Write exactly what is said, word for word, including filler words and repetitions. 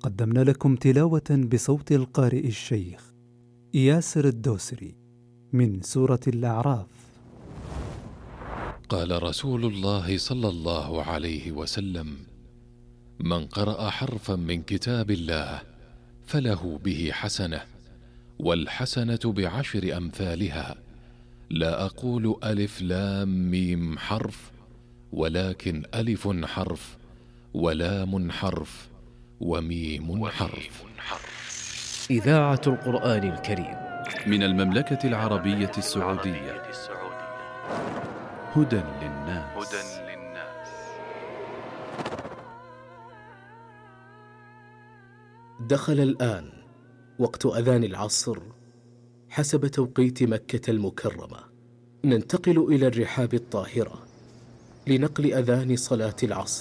قدمنا لكم تلاوة بصوت القارئ الشيخ ياسر الدوسري من سورة الأعراف. قال رسول الله صلى الله عليه وسلم: من قرأ حرفا من كتاب الله فله به حسنة، والحسنة بعشر أمثالها، لا أقول ألف لام ميم حرف، ولكن ألف حرف ولام حرف وميم حرف. إذاعة القرآن الكريم من المملكة العربية السعودية. هدى للناس. دخل الآن وقت أذان العصر حسب توقيت مكة المكرمة. ننتقل إلى الرحاب الطاهرة لنقل أذان صلاة العصر.